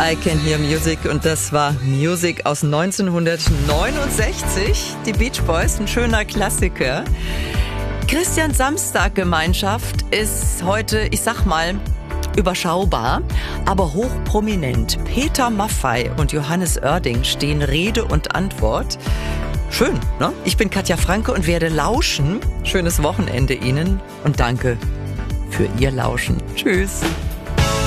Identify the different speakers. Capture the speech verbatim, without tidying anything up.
Speaker 1: I Can Hear Music, und das war Music aus neunzehnhundertneunundsechzig. Die Beach Boys, ein schöner Klassiker. Christian Samstag Gemeinschaft ist heute, ich sag mal, überschaubar, aber hochprominent. Peter Maffay und Johannes Oerding stehen Rede und Antwort. Schön, ne? Ich bin Katja Franke und werde lauschen. Schönes Wochenende Ihnen und danke für Ihr Lauschen. Tschüss.